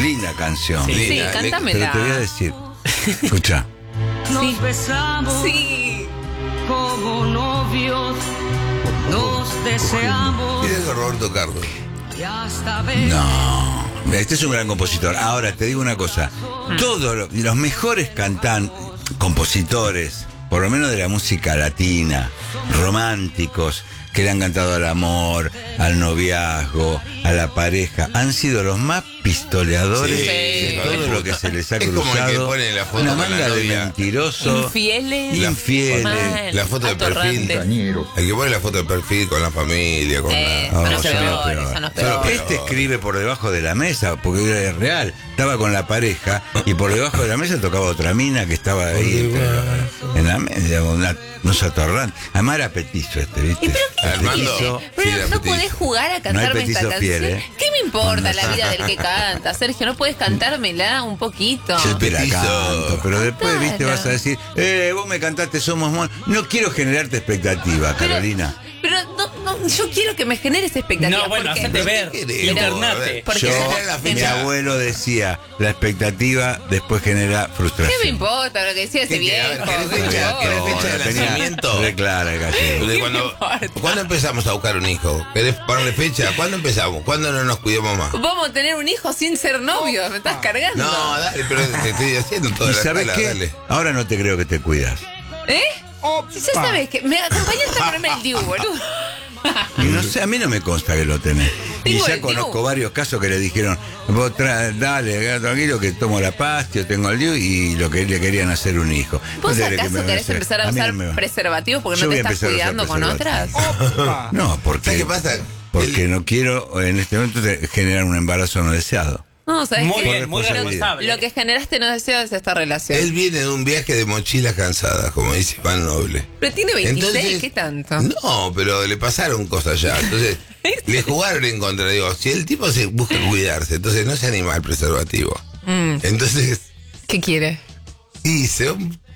Linda canción. Sí, Linda, cántamela. Pero te voy a decir, escucha. Nos besamos Sí. como novios, nos deseamos Tiene que Roberto Carlos. y hasta ver. No, este es un gran compositor. Ahora, te digo una cosa. Todos los mejores compositores, por lo menos de la música latina, románticos, que le han cantado al amor, al noviazgo, a la pareja, han sido los más pistoleadores Sí, de sí, todo lo que se les ha es como el que cruzado. pone la foto Una con la manga de novia. mentirosos. Infieles. Infieles. La foto de perfil. Atorrantes. El que pone la foto de perfil con la familia, con la... Son los son los peores, peores. son los Son los peores. Este escribe por debajo de la mesa, porque es real. Estaba con la pareja y por debajo de la mesa tocaba otra mina que estaba ahí en la mesa, unos atorrantes. Además era petizo este, ¿viste? ¿Y pero qué Armando. tiene? Sí, Pero era no petizo. podés jugar a No hay cantarme esta petizo canción. fiel, ¿eh? ¿Qué me importa la vida del que canta, Sergio? No puedes cantármela un poquito. Sí, Te la petizo. canto, pero después, Cantala. viste, vas a decir, vos me cantaste Somos Monos. No quiero generarte expectativa, Pero- Carolina. Pero no, yo quiero que me generes expectativa. No, bueno, porque- hacete ver, ¿Qué querés? internate. Porque Yo, Genera la mi fecha. abuelo decía, la expectativa después genera ¿Qué frustración. me importa lo que decía ese ¿Qué, a ver, viejo? querés ¿Qué fecha? me ¿Querés importa? fecha de Tenía nacimiento? re clara el gallego. De importa? ¿Cuándo empezamos a buscar un hijo? ¿Querés ponerle fecha? ¿Cuándo empezamos? ¿Cuándo no nos cuidamos más? Vamos a tener un hijo sin ser novios. ¿Me estás cargando? No, dale, pero te estoy haciendo toda ¿Y la sabes escala, qué? dale. Ahora no te creo que te cuidas. ¿Eh? Si ya sabes que me acompañaste a ponerme el Diu, boludo. Y no sé, a mí no me consta que lo tenés. Y Tengo ya el conozco Diu. varios casos que le dijeron, vos dale, tranquilo que tomo la pastilla, tengo el Diu, y lo que le querían hacer un hijo. ¿Vos No te crees que acaso me van a querés hacer- empezar a mí usar no me- preservativos porque Yo no voy te a estás empezar a usar cuidando con otras? preservativos. No, porque, ¿Sabes qué pasa? porque no quiero en este momento generar un embarazo no deseado. No, ¿sabes Muy qué? bien, muy responsable. Lo que generaste no deseas es esta relación. Él viene de un viaje de mochilas cansadas, como dice Iván Noble. Pero tiene 26, Entonces- ¿qué tanto? No, pero le pasaron cosas ya. Entonces, le jugaron en contra. Digo, si el tipo se busca cuidarse, entonces no se anima al preservativo. Mm, Entonces, ¿Qué quiere? y se